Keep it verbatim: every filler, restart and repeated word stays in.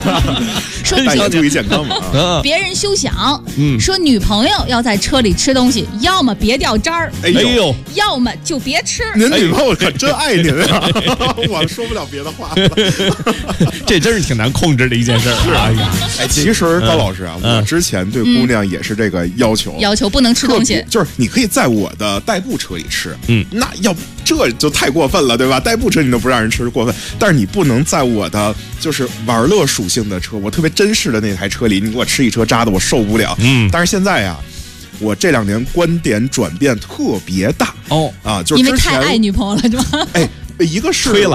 说大家注意健康嘛啊！ 别人休想，嗯，说女朋友要在车里吃东西，要么别掉渣儿， 哎呦， 要么就别吃。 您女朋友可真爱您啊！我说不了别的话了。 这真是挺难控制的一件事儿。 是啊，哎，其实高老师啊，我之前对姑娘也是这个要求， 要求不能吃东西， 就是你可以在我的代步车里吃，嗯，那要这就太过分了，对吧？代步车你都不让人吃，过分。但是你不能在我的就是玩乐属性的车，我特别珍视的那台车里，你给我吃一车渣的，我受不了。嗯，但是现在呀，我这两年观点转变特别大哦啊，就是因为太爱女朋友了，是吧？ 哎，一个是吹了。